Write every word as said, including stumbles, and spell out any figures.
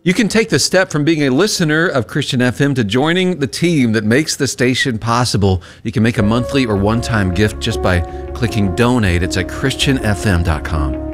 You can take the step from being a listener of Christian F M to joining the team that makes the station possible. You can make a monthly or one-time gift just by clicking donate. It's at christian f m dot com.